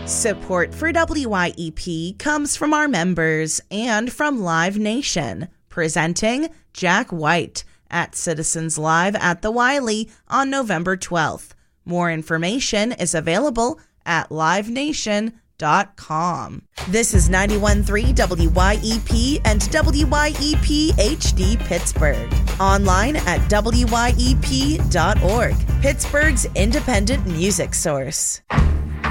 Support for WYEP comes from our members and from Live Nation, presenting Jack White at Citizens Live at the Wiley on November 12th. More information is available at livenation.com. This is 91.3 WYEP and WYEP HD Pittsburgh. Online at WYEP.org, Pittsburgh's independent music source.